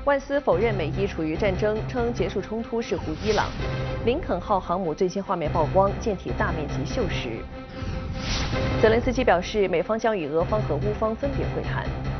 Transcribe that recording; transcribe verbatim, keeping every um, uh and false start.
万斯否认美伊处于战争，称结束冲突是胡伊朗。林肯号航母最新画面曝光，舰体大面积锈蚀。泽连斯基表示，美方将与俄方和乌方分别会谈。